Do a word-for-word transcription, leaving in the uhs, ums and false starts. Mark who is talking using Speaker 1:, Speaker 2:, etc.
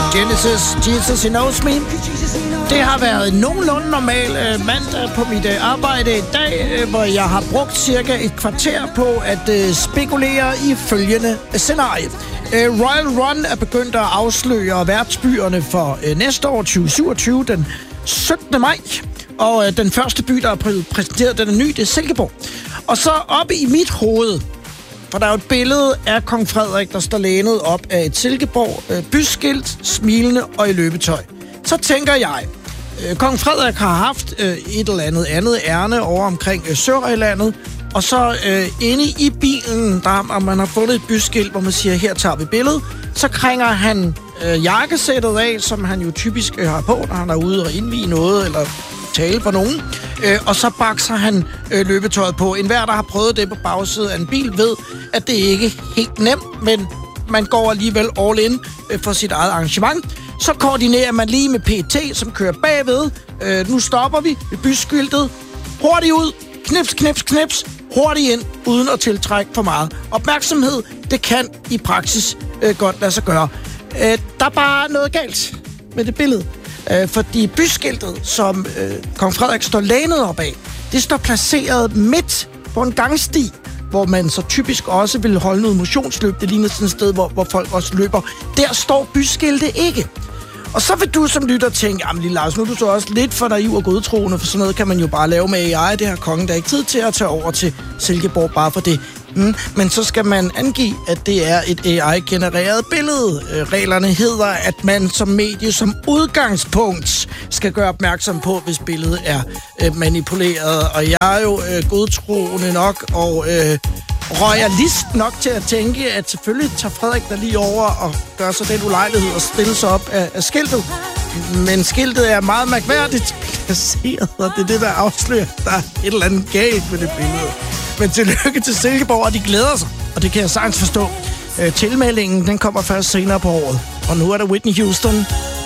Speaker 1: Genesis, Jesus He Knows Me. Det har været en nogenlunde normal øh, mandag på mit øh, arbejde i dag, øh, hvor jeg har brugt cirka et kvarter på at øh, spekulere i følgende scenarie. Øh, Royal Run er begyndt at afsløre værtsbyerne for øh, næste år, tyve syvogtyve, den syttende maj. Og øh, den første by, der er præ- præsenteret, den er ny, det er Silkeborg. Og så oppe i mit hoved, for der er jo et billede af kong Frederik, der står lænet op af et Silkeborg øh, byskilt, smilende og i løbetøj. Så tænker jeg, øh, kong Frederik har haft øh, et eller andet andet ærne over omkring øh, Sørøjlandet, og så øh, inde i bilen, der man har fundet et byskilt, hvor man siger, her tager vi billedet, så krænger han øh, jakkesættet af, som han jo typisk øh, har på, når han er ude og indvige noget, eller tale for nogen, øh, og så bakser han øh, løbetøjet på. En hver, der har prøvet det på bagsiden af en bil, ved, at det ikke er helt nemt, men man går alligevel all in øh, for sit eget arrangement. Så koordinerer man lige med P T, som kører bagved. Øh, nu stopper vi ved byskiltet. Hurtigt ud. Knips, knips, knips. Hurtigt ind, uden at tiltrække for meget opmærksomhed. Det kan i praksis øh, godt lade sig gøre. Øh, der er bare noget galt med det billede. Øh, fordi byskiltet, som øh, kong Frederik står lænet op af, det står placeret midt på en gangsti, hvor man så typisk også vil holde noget motionsløb. Det ligner sådan et sted, hvor, hvor folk også løber. Der står byskiltet ikke. Og så vil du som lytter tænke, jamen lille Lars, nu er du så også lidt for naiv og godtroende, for sådan noget kan man jo bare lave med A I. Det her kongen, der er ikke tid til at tage over til Silkeborg bare for det. Mm, men så skal man angive, at det er et A I-genereret billede. Øh, reglerne hedder, at man som medie som udgangspunkt skal gøre opmærksom på, hvis billedet er øh, manipuleret. Og jeg er jo øh, godtroende nok og øh, royalist nok til at tænke, at selvfølgelig tager Frederik der lige over og gør sig den ulejlighed og stille sig op af, af skiltet. Men skiltet er meget mærkværdigt placeret, og det er det, der afslører, at der er et eller andet galt med det billede. Men tillykke til Silkeborg, og de glæder sig, og det kan jeg sagtens forstå. Øh, tilmeldingen, den kommer først senere på året. Og nu er der Whitney Houston.